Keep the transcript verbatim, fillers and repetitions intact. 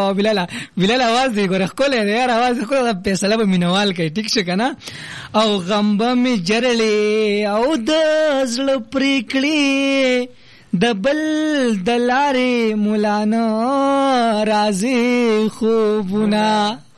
او بلال بلال आवाज دی ګور خپل دی یار आवाज خو فیصله به مینوال کوي ټیک شه کنه او غمب می جرلی او د زړه پریکړي د بل دلاري مولانا رازي خوبونه